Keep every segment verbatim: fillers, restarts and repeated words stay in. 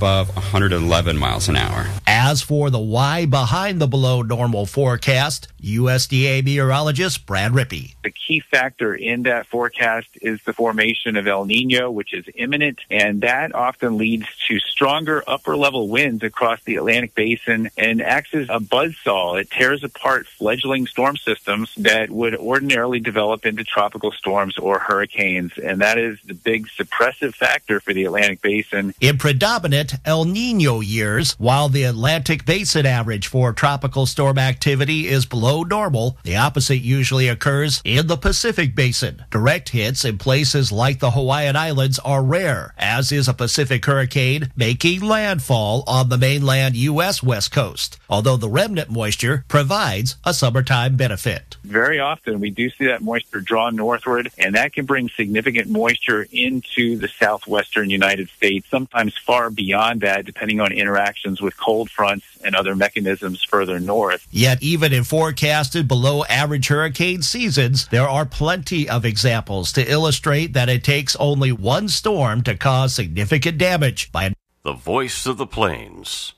above one hundred eleven miles an hour. As for the why behind the below normal forecast, U S D A meteorologist Brad Rippey. The key factor in that forecast is the formation of El Nino, which is imminent, and that often leads to stronger upper-level winds across the Atlantic Basin and acts as a buzzsaw. It tears apart fledgling storm systems that would ordinarily develop into tropical storms or hurricanes, and that is the big suppressive factor for the Atlantic Basin. In predominant El Nino years, while the Atlantic Basin average for tropical storm activity is below normal, the opposite usually occurs in the Pacific Basin. Direct hits in places like the Hawaiian Islands are rare, as is a Pacific hurricane making landfall on the mainland U S West Coast, although the remnant moisture provides a summertime benefit. Very often we do see that moisture draw northward, and that can bring significant moisture into the southwestern United States, sometimes far beyond that, depending on interactions with cold fronts and other mechanisms further north. Yet even in forecasted below average hurricane seasons, there are plenty of examples to illustrate that it takes only one storm to cause significant damage by the voice of the plains,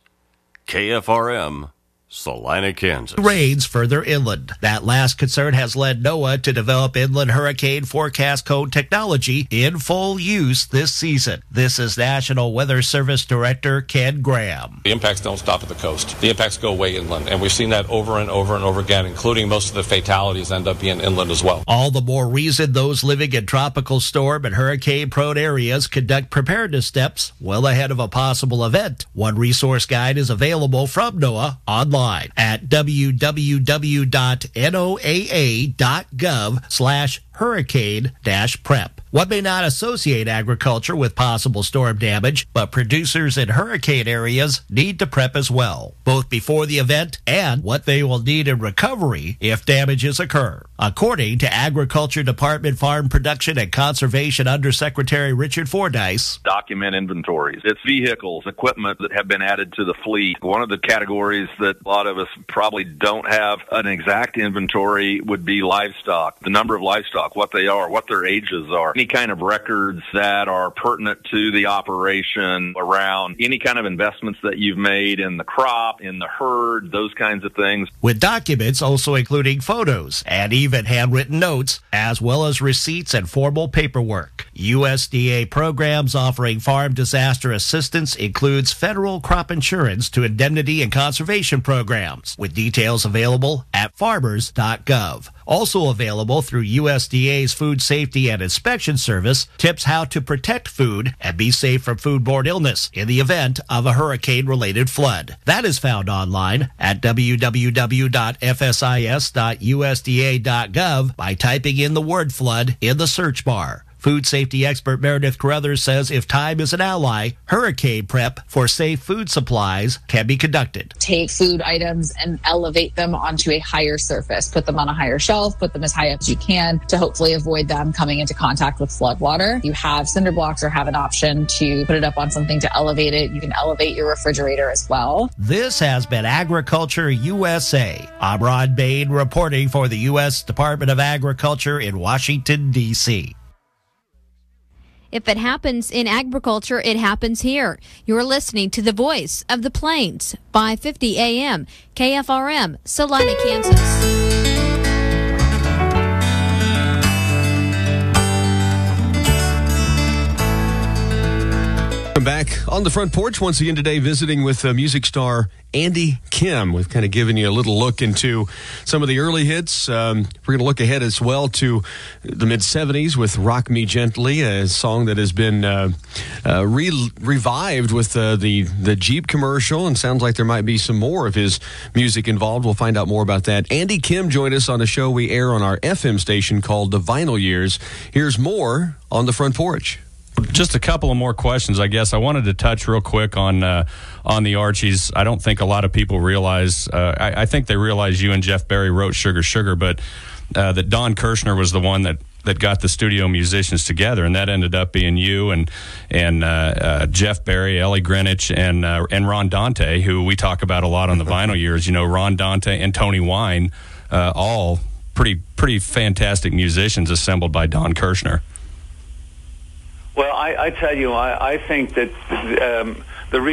K F R M, Salina, Kansas. Rains further inland. That last concern has led NOAA to develop inland hurricane forecast code technology in full use this season. This is National Weather Service Director Ken Graham. The impacts don't stop at the coast. The impacts go way inland, and we've seen that over and over and over again, including most of the fatalities end up being inland as well. All the more reason those living in tropical storm and hurricane-prone areas conduct preparedness steps well ahead of a possible event. One resource guide is available from NOAA online at w w w dot n o a a dot gov slash hurricane dash prep. One may not associate agriculture with possible storm damage, but producers in hurricane areas need to prep as well, both before the event and what they will need in recovery if damages occur. According to Agriculture Department Farm Production and Conservation Undersecretary Richard Fordyce, document inventories. It's vehicles, equipment that have been added to the fleet. One of the categories that a lot of us probably don't have an exact inventory would be livestock, the number of livestock, what they are, what their ages are, any kind of records that are pertinent to the operation around any kind of investments that you've made in the crop, in the herd, those kinds of things. With documents also including photos and even handwritten notes, as well as receipts and formal paperwork. U S D A programs offering farm disaster assistance includes federal crop insurance to indemnity and conservation programs, with details available at farmers dot gov. Also available through U S D A's Food Safety and Inspection Service, tips how to protect food and be safe from foodborne illness in the event of a hurricane-related flood. That is found online at w w w dot f s i s dot u s d a dot gov by typing in the word flood in the search bar. Food safety expert Meredith Carruthers says if time is an ally, hurricane prep for safe food supplies can be conducted. Take food items and elevate them onto a higher surface. Put them on a higher shelf, put them as high up as you can to hopefully avoid them coming into contact with flood water. You have cinder blocks or have an option to put it up on something to elevate it. You can elevate your refrigerator as well. This has been Agriculture U S A. I'm Ron Bain reporting for the U S Department of Agriculture in Washington, D C If it happens in agriculture, it happens here. You're listening to the voice of the plains, five fifty A M, K F R M, Salina, Kansas. Back on the front porch once again today, visiting with uh, music star Andy Kim. We've kind of given you a little look into some of the early hits. Um, we're going to look ahead as well to the mid-seventies with Rock Me Gently, a song that has been uh, uh, re- revived with uh, the, the Jeep commercial, and sounds like there might be some more of his music involved. We'll find out more about that. Andy Kim joined us on a show we air on our F M station called The Vinyl Years. Here's more on the front porch. Just a couple of more questions, I guess. I wanted to touch real quick on uh, on the Archies. I don't think a lot of people realize, uh, I, I think they realize you and Jeff Berry wrote Sugar Sugar, but uh, that Don Kirshner was the one that, that got the studio musicians together, and that ended up being you and and uh, uh, Jeff Berry, Ellie Greenwich, and uh, and Ron Dante, who we talk about a lot on the Vinyl Years. You know, Ron Dante and Tony Wine, uh, all pretty pretty fantastic musicians assembled by Don Kirshner. Well, I, I tell you, I, I think that um,